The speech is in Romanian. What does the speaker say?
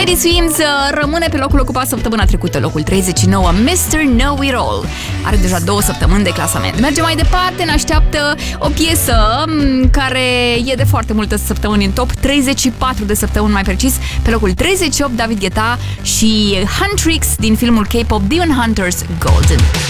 Teddy Swims rămâne pe locul ocupat săptămâna trecută, locul 39, Mr. Know It All. Are deja 2 săptămâni de clasament. Mergem mai departe, ne așteaptă o piesă care e de foarte multe săptămâni în top, 34 de săptămâni mai precis. Pe locul 38, David Guetta și Huntrix din filmul K-pop Demon Hunters Golden.